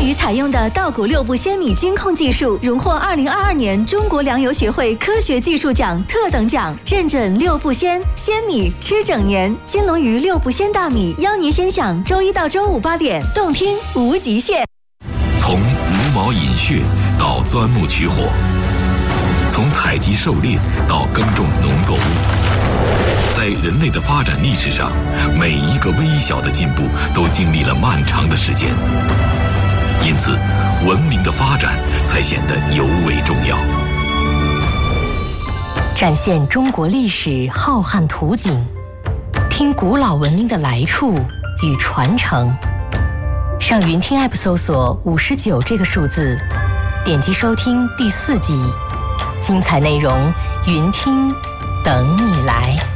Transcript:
局采用的稻谷6步鲜米精控技术，荣获2022年中国粮油学会科学技术奖特等奖，认准6步鲜米吃整年。金龙鱼6步鲜大米，邀您先享周一到周五8点，动听无极限。 从茹毛饮血到钻木取火，从采集狩猎到耕种农作物，在人类的发展历史上，每一个微小的进步都经历了漫长的时间，因此文明的发展才显得尤为重要。 展现中国历史浩瀚图景，听古老文明的来处与传承。上云听 App 搜索59这个数字，点击收听第4集，精彩内容云听等你来。